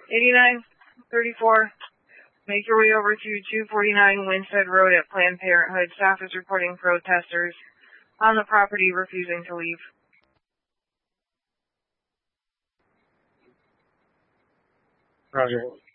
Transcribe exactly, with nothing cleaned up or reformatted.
eighty-nine thirty-four, make your way over to two forty-nine Winstead Road at Planned Parenthood. Staff is reporting protesters on the property refusing to leave. Roger.